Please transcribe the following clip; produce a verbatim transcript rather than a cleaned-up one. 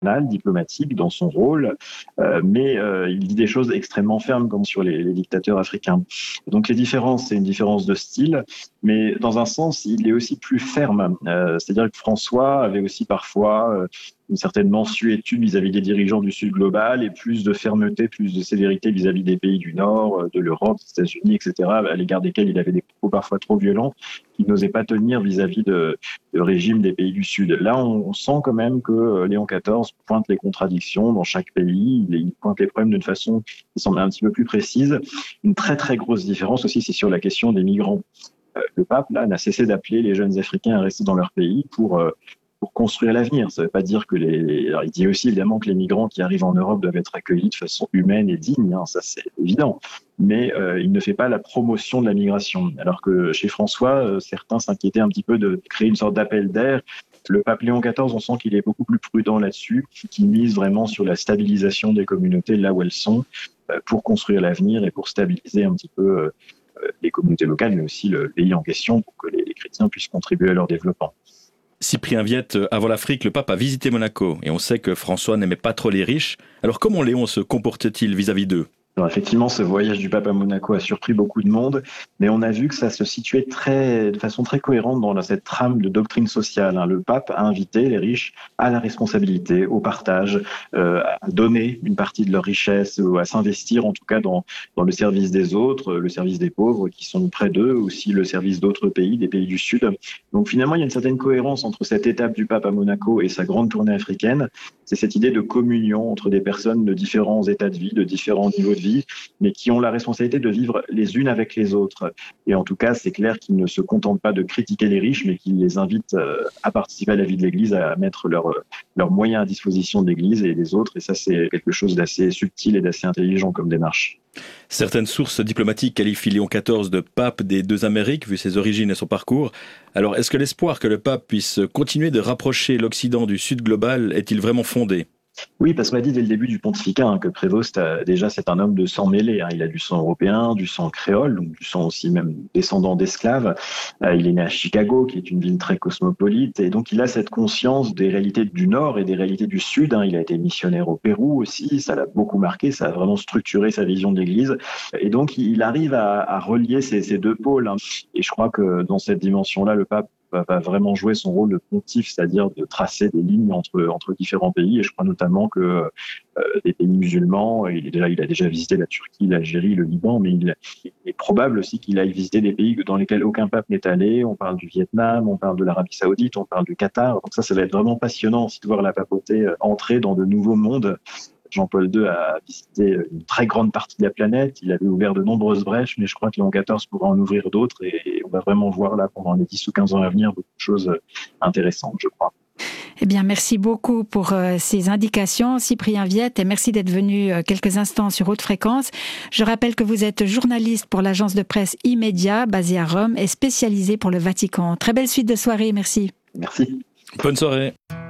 diplomatique dans son rôle, euh, mais euh, il dit des choses extrêmement fermes comme sur les, les dictateurs africains. Donc les différences, c'est une différence de style, mais dans un sens, il est aussi plus ferme. Euh, c'est-à-dire que François avait aussi parfois euh, une certaine mansuétude vis-à-vis des dirigeants du Sud global et plus de fermeté, plus de sévérité vis-à-vis des pays du Nord, de l'Europe, des États-Unis, et cetera, à l'égard desquels il avait des propos parfois trop violents qu'il n'osait pas tenir vis-à-vis de, de régime des pays du Sud. Là, on, on sent quand même que Léon quatorze pointe les contradictions dans chaque pays, il, il pointe les problèmes d'une façon qui semble un petit peu plus précise. Une très très grosse différence aussi, c'est sur la question des migrants. Euh, le pape, là, n'a cessé d'appeler les jeunes Africains à rester dans leur pays pour... Euh, pour construire l'avenir. Ça ne veut pas dire que les... Alors, il dit aussi évidemment que les migrants qui arrivent en Europe doivent être accueillis de façon humaine et digne, hein, ça c'est évident. Mais euh, il ne fait pas la promotion de la migration. Alors que chez François, euh, certains s'inquiétaient un petit peu de créer une sorte d'appel d'air. Le pape Léon quatorze, on sent qu'il est beaucoup plus prudent là-dessus, qu'il mise vraiment sur la stabilisation des communautés là où elles sont, euh, pour construire l'avenir et pour stabiliser un petit peu euh, les communautés locales, mais aussi le pays en question, pour que les, les chrétiens puissent contribuer à leur développement. Cyprien Viette, avant l'Afrique, le pape a visité Monaco et on sait que François n'aimait pas trop les riches. Alors comment Léon se comportait-il vis-à-vis d'eux ? Alors effectivement, ce voyage du pape à Monaco a surpris beaucoup de monde, mais on a vu que ça se situait très, de façon très cohérente dans cette trame de doctrine sociale. Le pape a invité les riches à la responsabilité, au partage, euh, à donner une partie de leur richesse, ou à s'investir en tout cas dans, dans le service des autres, le service des pauvres qui sont près d'eux, aussi le service d'autres pays, des pays du Sud. Donc finalement, il y a une certaine cohérence entre cette étape du pape à Monaco et sa grande tournée africaine. C'est cette idée de communion entre des personnes de différents états de vie, de différents niveaux de vie, mais qui ont la responsabilité de vivre les unes avec les autres. Et en tout cas, c'est clair qu'ils ne se contentent pas de critiquer les riches, mais qu'ils les invitent à participer à la vie de l'Église, à mettre leurs leurs moyens à disposition de l'Église et des autres. Et ça, c'est quelque chose d'assez subtil et d'assez intelligent comme démarche. Certaines sources diplomatiques qualifient Léon quatorze de pape des deux Amériques, vu ses origines et son parcours. Alors, est-ce que l'espoir que le pape puisse continuer de rapprocher l'Occident du Sud global est-il vraiment fondé ? Oui, parce qu'on m'a dit dès le début du pontificat hein, que Prévost, a, déjà, c'est un homme de sang mêlé. Hein. Il a du sang européen, du sang créole, donc du sang aussi même descendant d'esclaves. Euh, il est né à Chicago, qui est une ville très cosmopolite, et donc il a cette conscience des réalités du Nord et des réalités du Sud. Hein. Il a été missionnaire au Pérou aussi, ça l'a beaucoup marqué, ça a vraiment structuré sa vision de l'Église. Et donc, il arrive à, à relier ces, ces deux pôles. Hein. Et je crois que dans cette dimension-là, le pape va vraiment jouer son rôle de pontife, c'est-à-dire de tracer des lignes entre entre différents pays. Et je crois notamment que euh, des pays musulmans, il est déjà, il a déjà visité la Turquie, l'Algérie, le Liban, mais il, il est probable aussi qu'il aille visiter des pays dans lesquels aucun pape n'est allé. On parle du Vietnam, on parle de l'Arabie Saoudite, on parle du Qatar. Donc ça, ça va être vraiment passionnant aussi de voir la papauté entrer dans de nouveaux mondes. Jean-Paul deux a visité une très grande partie de la planète. Il avait ouvert de nombreuses brèches, mais je crois que Léon quatorze pourra en ouvrir d'autres et on va vraiment voir là pendant les dix ou quinze ans à venir beaucoup de choses intéressantes, je crois. Eh bien, merci beaucoup pour euh, ces indications, Cyprien Viette, et merci d'être venu euh, quelques instants sur Haute Fréquence. Je rappelle que vous êtes journaliste pour l'agence de presse Immédiat, basée à Rome, et spécialisé pour le Vatican. Très belle suite de soirée, merci. Merci. Bonne soirée.